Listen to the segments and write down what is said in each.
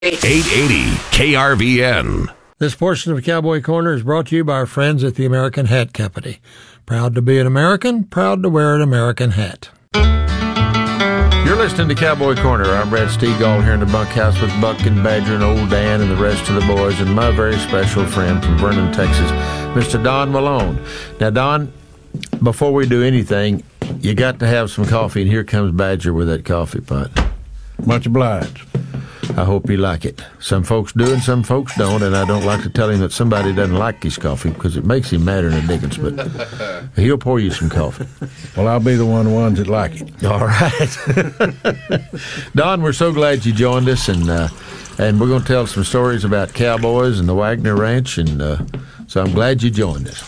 880 KRVN. This portion of Cowboy Corner is brought to you by our friends at the American Hat Company. Proud to be an American, proud to wear an American hat. You're listening to Cowboy Corner. I'm Brad Stegall here in the bunkhouse with Buck and Badger and old Dan and the rest of the boys and my very special friend from Vernon, Texas, Mr. Don Malone. Now, Don, before we do anything, you got to have some coffee, and here comes Badger with that coffee pot. Much obliged. I hope you like it. Some folks do and some folks don't, and I don't like to tell him that somebody doesn't like his coffee because it makes him madder than a dickens, but he'll pour you some coffee. Well, I'll be the ones that like it. All right. Don, we're so glad you joined us, and we're going to tell some stories about cowboys and the Wagner Ranch, and so I'm glad you joined us.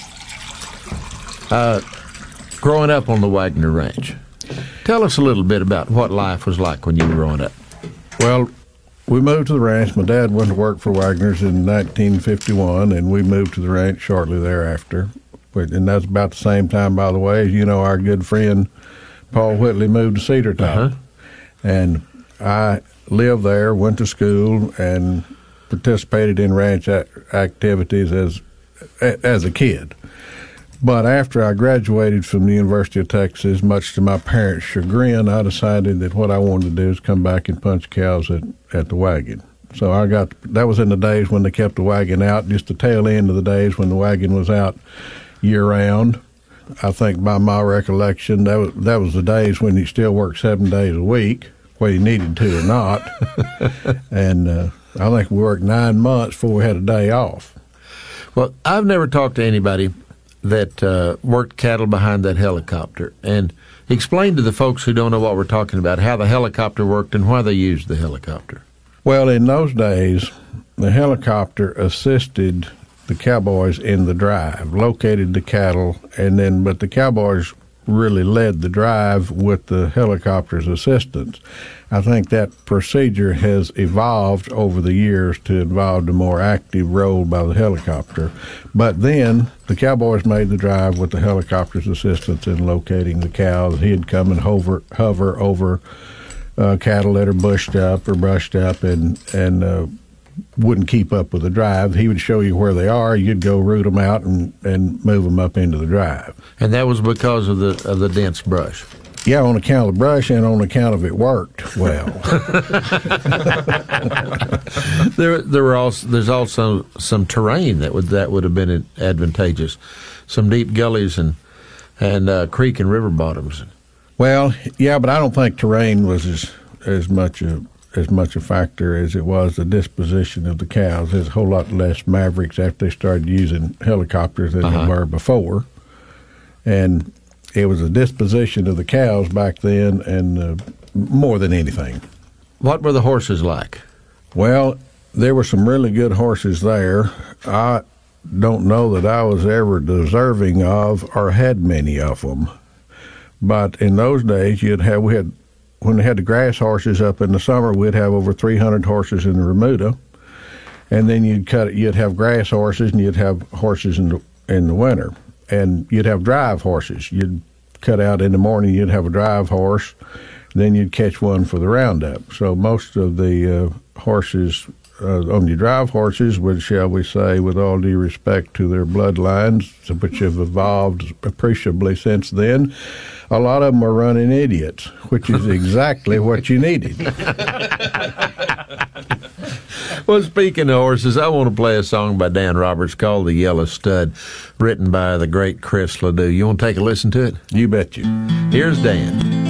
Growing up on the Wagner Ranch, tell us a little bit about what life was like when you were growing up. Well, we moved to the ranch. My dad went to work for Wagner's in 1951, and we moved to the ranch shortly thereafter. And that's about the same time, by the way, as you know, our good friend Paul Whitley moved to Cedar Top. Uh-huh. And I lived there, went to school, and participated in ranch activities as a kid. But after I graduated from the University of Texas, much to my parents' chagrin, I decided that what I wanted to do is come back and punch cows at the wagon. So that was in the days when they kept the wagon out, just the tail end of the days when the wagon was out year-round. I think by my recollection, that was the days when you still worked 7 days a week, whether you needed to or not. And I think we worked 9 months before we had a day off. Well, I've never talked to anybody that worked cattle behind that helicopter. And explain to the folks who don't know what we're talking about how the helicopter worked and why they used the helicopter. Well, in those days, the helicopter assisted the cowboys in the drive, located the cattle, but the cowboys really led the drive with the helicopter's assistance. I think that procedure has evolved over the years to involve a more active role by the helicopter. But then the cowboys made the drive with the helicopter's assistance in locating the cows. He'd come and hover over cattle that are bushed up or brushed up and wouldn't keep up with the drive. He would show you where they are. You'd go root them out and move them up into the drive. And that was because of the dense brush. Yeah, on account of the brush and on account of it worked well. There's also some terrain that would have been advantageous, some deep gullies and creek and river bottoms. Well, yeah, but I don't think terrain was as much a factor as it was the disposition of the cows. There's a whole lot less mavericks after they started using helicopters than there were before, and it was the disposition of the cows back then, and more than anything. What were the horses like? Well, there were some really good horses there. I don't know that I was ever deserving of or had many of them, but in those days when they had the grass horses up in the summer, we'd have over 300 horses in the remuda, and then you'd have grass horses, and you'd have horses in the winter, and you'd have drive horses. You'd cut out in the morning, you'd have a drive horse, then you'd catch one for the roundup. So most of the horses on your drive horses would, shall we say, with all due respect to their bloodlines, which have evolved appreciably since then, a lot of them are running idiots, which is exactly what you needed. Well, speaking of horses, I want to play a song by Dan Roberts called The Yellow Stud, written by the great Chris Ledoux. You want to take a listen to it? You bet you. Here's Dan.